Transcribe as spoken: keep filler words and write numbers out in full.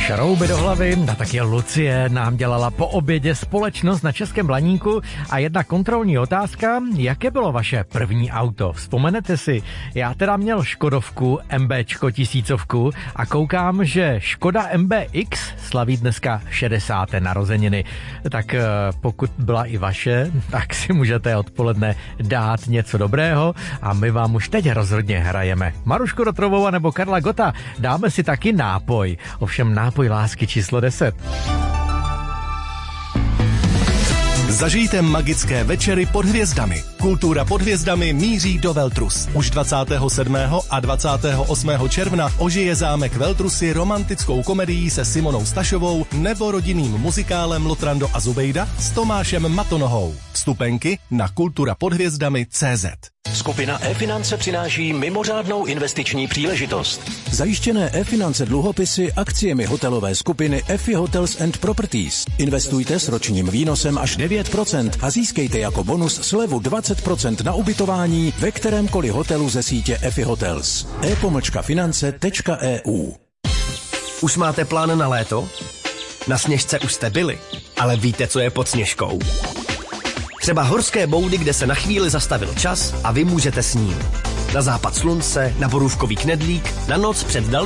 Šrouby do hlavy a taky Lucie nám dělala po obědě společnost na Českém Blaníku a jedna kontrolní otázka, jaké bylo vaše první auto? Vzpomenete si? Já teda měl Škodovku, MBčko tisícovku a koukám, že Škoda M B X slaví dneska šedesáté narozeniny. Tak pokud byla i vaše, tak si můžete odpoledne dát něco dobrého a my vám už teď rozhodně hrajeme Marušku Rotrovou nebo Karla Gota. Dáme si taky nápoj, ovšem nápoj lásky číslo deset. Zažijte magické večery pod hvězdami. Kultura pod hvězdami míří do Veltrus. Už dvacátého sedmého a dvacátého osmého června ožije zámek Veltrusy romantickou komedií se Simonou Stašovou nebo rodinným muzikálem Lotrando a Zubejda s Tomášem Matonohou. Vstupenky na kultura pod hvězdami tečka cé zet. Skupina e-finance přináší mimořádnou investiční příležitost. Zajištěné e-finance dluhopisy akciemi hotelové skupiny Effie Hotels and Properties. Investujte s ročním výnosem až devět procent a získejte jako bonus slevu dvacet procent na ubytování ve kterémkoliv hotelu ze sítě Effie Hotels. e pomlčka finance tečka e u. Už máte plán na léto? Na Sněžce už jste byli, ale víte, co je pod Sněžkou? Třeba horské boudy, kde se na chvíli zastavil čas a vy můžete s ním. Na západ slunce, na borůvkový knedlík, na noc před další